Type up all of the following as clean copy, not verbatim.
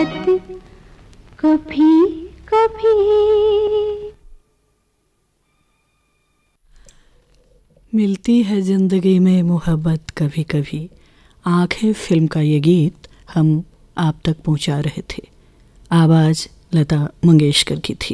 कभी कभी मिलती है जिंदगी में मोहब्बत कभी कभी। आंखें फिल्म का ये गीत हम आप तक पहुंचा रहे थे। आवाज़ लता मंगेशकर की थी।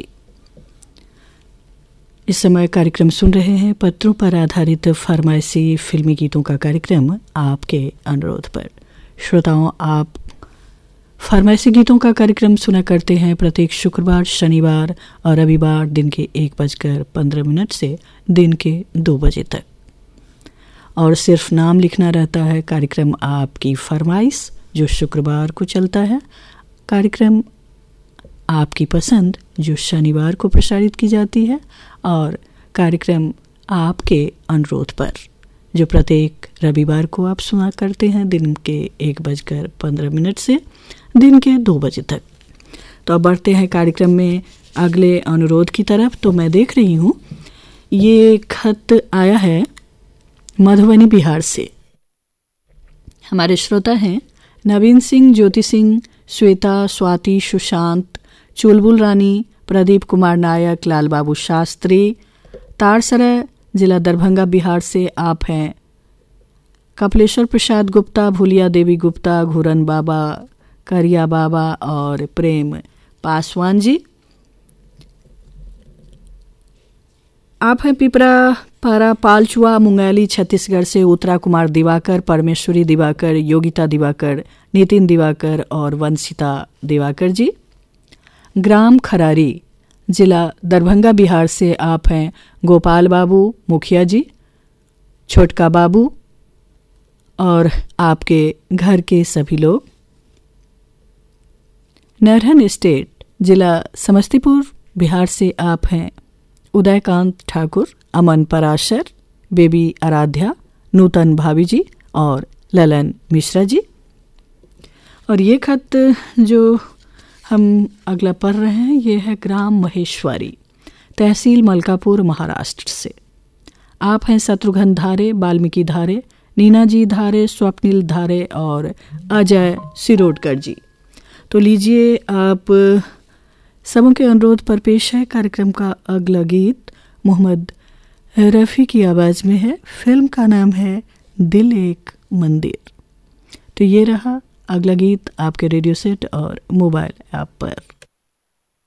इस समय कार्यक्रम सुन रहे हैं पत्रों पर आधारित फरमाइशी फिल्मी गीतों का कार्यक्रम आपके अनुरोध पर। श्रोताओं, आप फरमाइशी गीतों का कार्यक्रम सुना करते हैं प्रत्येक शुक्रवार, शनिवार और रविवार दिन के 1:15 से दिन के 2 बजे तक। और सिर्फ नाम लिखना रहता है कार्यक्रम आपकी फरमाइश, जो शुक्रवार को चलता है। कार्यक्रम आपकी पसंद, जो शनिवार को प्रसारित की जाती है। और कार्यक्रम आपके अनुरोध पर, जो प्रत्येक रविवार को आप सुना करते हैं दिन के 1:15 से दिन के 2 बजे तक। तो अब बढ़ते हैं कार्यक्रम में अगले अनुरोध की तरफ। तो मैं देख रही हूँ ये खत आया है मधुबनी, बिहार से। हमारे श्रोता हैं नवीन सिंह, ज्योति सिंह, श्वेता, स्वाति, सुशांत, चुलबुल रानी, प्रदीप कुमार नायक, लाल बाबू शास्त्री, तारसरा, जिला दरभंगा, बिहार से आप हैं। कपिलेश्वर प्रसाद गुप्ता, भूलिया देवी गुप्ता, घूरन बाबा, करिया बाबा और प्रेम पासवान जी। आप हैं पिपरा पारा, पालचुआ, मुंगैली, छत्तीसगढ़ से उत्तरा कुमार दिवाकर, परमेश्वरी दिवाकर, योगिता दिवाकर, नितिन दिवाकर और वंशिता दिवाकर जी। ग्राम खरारी, जिला दरभंगा, बिहार से आप हैं गोपाल बाबू मुखिया जी, छोटका बाबू और आपके घर के सभी लोग। नरहन स्टेट, जिला समस्तीपुर, बिहार से आप हैं उदयकांत ठाकुर, अमन पराशर, बेबी आराध्या, नूतन भाभी जी और ललन मिश्रा जी। और ये खत जो हम अगला पढ़ रहे हैं ये है ग्राम महेश्वरी, तहसील मलकापुर, महाराष्ट्र से। आप हैं शत्रुघ्न धारे, वाल्मीकि धारे, नीना जी धारे, स्वप्निल धारे और अजय सिरोडकर जी। तो लीजिए, आप सबों के अनुरोध पर पेश है कार्यक्रम का अगला गीत। मोहम्मद रफ़ी की आवाज़ में है। फिल्म का नाम है दिल एक मंदिर। तो ये रहा अगला गीत आपके रेडियो सेट और मोबाइल ऐप पर।